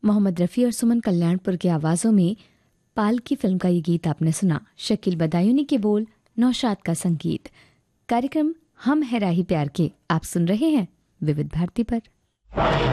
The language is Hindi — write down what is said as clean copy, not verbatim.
मोहम्मद रफ़ी और सुमन कल्याणपुर की आवाज़ों में पाल की फिल्म का ये गीत आपने सुना। शकील बदायूनी के बोल, नौशाद का संगीत। कार्यक्रम हम है राही प्यार के आप सुन रहे हैं विविध भारती पर।